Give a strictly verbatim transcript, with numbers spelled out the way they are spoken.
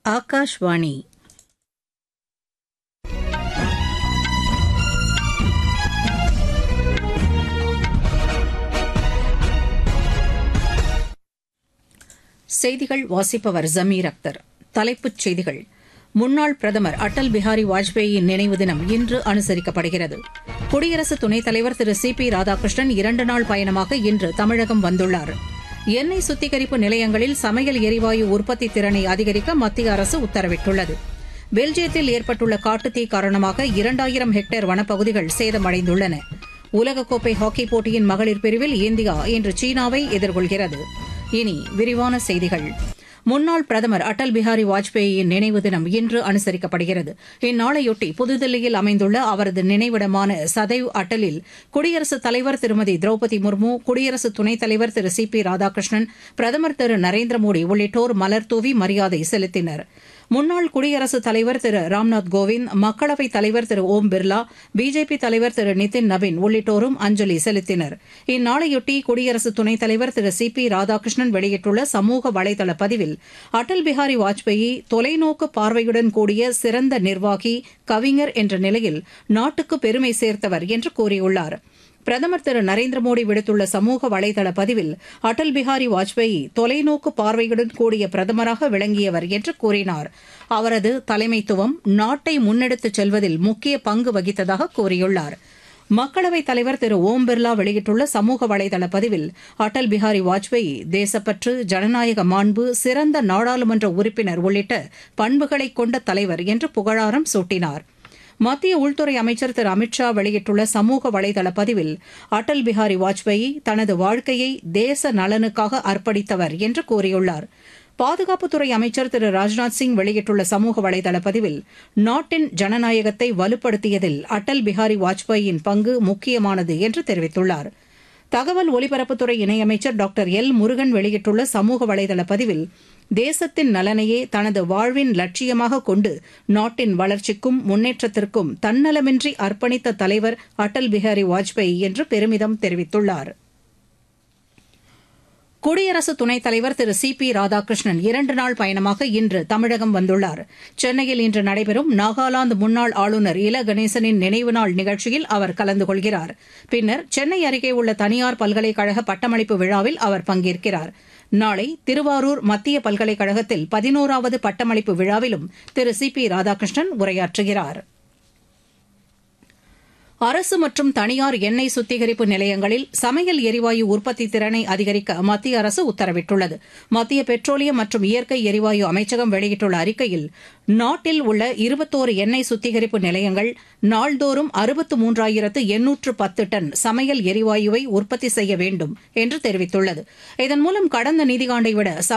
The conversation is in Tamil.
ஆகாஷ்வாணி. செய்திகள் வாசிப்பவர் ஜமீர் அக்தர். தலைப்புச் செய்திகள். முன்னாள் பிரதமர் அடல் பிஹாரி வாஜ்பேயியின் நினைவு தினம் இன்று அனுசரிக்கப்படுகிறது. குடியரசு துணைத் தலைவர் திரு சி பி ராதாகிருஷ்ணன் இரண்டு நாள் பயணமாக இன்று தமிழகம் வந்துள்ளார். எண்ணெய் சுத்திகரிப்பு நிலையங்களில் சமையல் எரிவாயு உற்பத்தி திறனை அதிகரிக்க மத்திய அரசு உத்தரவிட்டுள்ளது. பெல்ஜியத்தில் ஏற்பட்டுள்ள காட்டுத்தீ காரணமாக இரண்டாயிரம் ஹெக்டேர் வனப்பகுதிகள் சேதமடைந்துள்ளன. உலகக்கோப்பை ஹாக்கிப் போட்டியின் மகளிர் பிரிவில் இந்தியா இன்று சீனாவை எதிர்கொள்கிறது. இனி விரிவான செய்திகள். முன்னாள் பிரதமர் அடல் பிஹாரி வாஜ்பேயியின் நினைவு தினம் இன்று அனுசரிக்கப்படுகிறது. இந்நாளையொட்டி புதுதில்லியில் அமைந்துள்ள அவரது நினைவிடமான சதைவ் அட்டலில் குடியரசுத் தலைவர் திருமதி திரௌபதி முர்மு, குடியரசு துணைத் தலைவர் திரு சி பி ராதாகிருஷ்ணன், பிரதமர் திரு நரேந்திர மோடி உள்ளிட்டோர் மலர்தூவி மரியாதை செலுத்தினர். முன்னாள் குடியரசுத் தலைவர் திரு ராம்நாத் கோவிந்த், மக்களவைத் தலைவர் திரு ஓம் பிர்லா, பிஜேபி தலைவர் திரு நிதின் நபின் உள்ளிட்டோரும் அஞ்சலி செலுத்தினர். இந்நாளையொட்டி குடியரசு துணைத் தலைவர் திரு சி பி ராதாகிருஷ்ணன் வெளியிட்டுள்ள சமூக வலைதள பதிவில், அடல் பிஹாரி வாஜ்பேயி தொலைநோக்கு பார்வையுடன் கூடிய சிறந்த நிர்வாகி, கவிஞர் என்ற நிலையில் நாட்டுக்கு பெருமை சேர்த்தவர் என்று கூறியுள்ளார். பிரதமர் திரு நரேந்திர மோடி விடுத்துள்ள சமூக வலைதள பதிவில், அடல் பிஹாரி வாஜ்பேயி தொலைநோக்கு பார்வையுடன் கூடிய பிரதமராக விளங்கியவர் என்று கூறினார். அவரது தலைமைத்துவம் நாட்டை முன்னெடுத்துச் செல்வதில் முக்கிய பங்கு வகித்ததாக கூறியுள்ளார். மக்களவைத் தலைவர் திரு ஓம் பிர்லா வெளியிட்டுள்ள சமூக வலைதள பதிவில், அடல் பிஹாரி வாஜ்பேயி தேசப்பற்று, ஜனநாயக மாண்பு, சிறந்த நாடாளுமன்ற உறுப்பினர் உள்ளிட்ட பண்புகளைக் கொண்ட தலைவர் என்று புகழாரம் சூட்டினார். மத்திய உள்துறை அமைச்சர் திரு அமித் ஷா வெளியிட்டுள்ள சமூக வலைதள பதிவில், அடல் பிஹாரி வாஜ்பேயி தனது வாழ்க்கையை தேச நலனுக்காக அர்ப்பணித்தவர் என்று கூறியுள்ளார். பாதுகாப்புத்துறை அமைச்சர் திரு ராஜ்நாத் சிங் வெளியிட்டுள்ள சமூக வலைதள பதிவில், நாட்டின் ஜனநாயகத்தை வலுப்படுத்தியதில் அடல் பிஹாரி வாஜ்பேயியின் பங்கு முக்கியமானது என்று தெரிவித்துள்ளார். தகவல் ஒலிபரப்புத்துறை இணையமைச்சர் டாக்டர் எல் முருகன் வெளியிட்டுள்ள சமூக வலைதள பதிவில், தேசத்தின் நலனையே தனது வாழ்வின் லட்சியமாக கொண்டு நாட்டின் வளர்ச்சிக்கும் முன்னேற்றத்திற்கும் தன்னலமின்றி அர்ப்பணித்த தலைவர் அடல் பிஹாரி வாஜ்பேயி என்று பெருமிதம் தெரிவித்துள்ளார். குடியரசு துணைத் தலைவர் திரு சி பி ராதாகிருஷ்ணன் இரண்டு நாள் பயணமாக இன்று தமிழகம் வந்துள்ளார். சென்னையில் இன்று நடைபெறும் நாகாலாந்து முன்னாள் ஆளுநர் இல கணேசனின் நினைவு நாள் நிகழ்ச்சியில் அவர் கலந்து கொள்கிறார். பின்னர் சென்னை அருகே உள்ள தனியார் பல்கலைக்கழக பட்டமளிப்பு விழாவில் அவர் பங்கேற்கிறார். நாளை திருவாரூர் மத்திய பல்கலைக்கழகத்தில் பதினோராவது பட்டமளிப்பு விழாவிலும் திரு சி பி ராதாகிருஷ்ணன் உரையாற்றுகிறார். அரசு மற்றும் தனியார் எண்ணெய் சுத்திகரிப்பு நிலையங்களில் சமையல் எரிவாயு உற்பத்தி திறனை அதிகரிக்க மத்திய அரசு உத்தரவிட்டுள்ளது. மத்திய பெட்ரோலியம் மற்றும் இயற்கை எரிவாயு அமைச்சகம் வெளியிட்டுள்ள அறிக்கையில், நாட்டில் உள்ள இருபத்தோரு எண்ணெய் சுத்திகரிப்பு நிலையங்கள் நாள்தோறும் அறுபத்து மூன்றாயிரத்து எண்ணூற்று பத்து டன் சமையல் எரிவாயுவை உற்பத்தி செய்ய வேண்டும் என்று தெரிவித்துள்ளது. இதன் மூலம் கடந்த நிதியாண்டை விட